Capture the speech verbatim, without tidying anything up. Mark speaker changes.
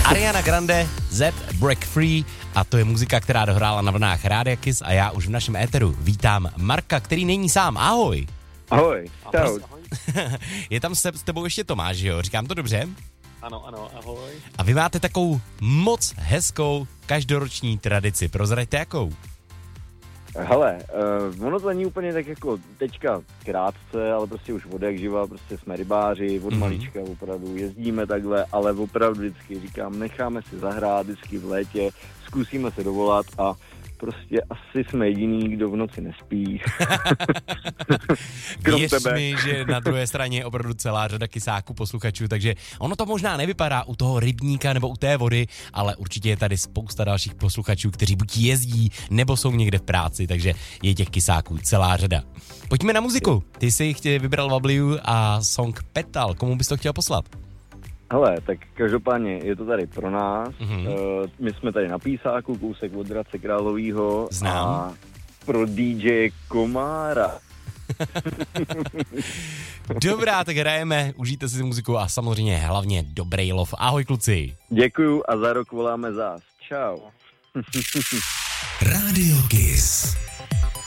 Speaker 1: Ariana Grande, Z, Break Free a to je muzika, která dohrála na vlnách Rádia Kiss a já už v našem éteru vítám Marka, který není sám. Ahoj.
Speaker 2: Ahoj. Čau.
Speaker 1: Je tam se, s tebou ještě Tomáš, jo? Říkám to dobře?
Speaker 3: Ano, ano, ahoj.
Speaker 1: A vy máte takovou moc hezkou každoroční tradici. Prozraďte jakou?
Speaker 2: Hele, uh, ono to není úplně tak jako teďka krátce, ale prostě už od jak živa, prostě jsme rybáři, od mm-hmm. malička opravdu jezdíme takhle, ale opravdu vždycky říkám, necháme si zahrát vždycky v létě, zkusíme se dovolat a prostě asi jsme jediný, kdo v noci nespí.
Speaker 1: Věř mi, že na druhé straně je opravdu celá řada kysáků posluchačů, takže ono to možná nevypadá u toho rybníka nebo u té vody, ale určitě je tady spousta dalších posluchačů, kteří buď jezdí, nebo jsou někde v práci, takže je těch kysáků celá řada. Pojďme na muziku. Ty jsi chtěl vybral Wabliu a song Petal. Komu bys to chtěl poslat?
Speaker 2: Hele, tak každopádně je to tady pro nás.
Speaker 1: Mm-hmm.
Speaker 2: Uh, my jsme tady na Písáku, kousek od Hradce Královýho.
Speaker 1: Znám.
Speaker 2: A pro D J Komára.
Speaker 1: Dobrá, tak hrajeme, užijte si muziku a samozřejmě hlavně dobrý lov. Ahoj kluci.
Speaker 2: Děkuju a za rok voláme zás. Čau.
Speaker 4: Radio Kiss.